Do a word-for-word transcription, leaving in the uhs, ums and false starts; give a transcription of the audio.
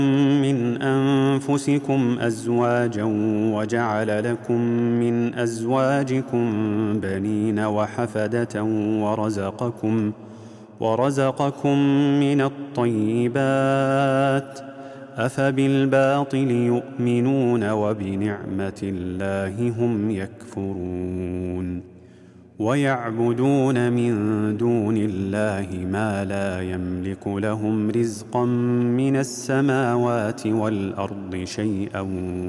من أنفسكم أزواجا وجعل لكم من أزواجكم بنين وحفدة ورزقكم, ورزقكم من الطيبات أفبالباطل يؤمنون وبنعمة الله هم يكفرون ويعبدون من دون الله ما لا يملك لهم رزقا من السماوات والأرض شيئا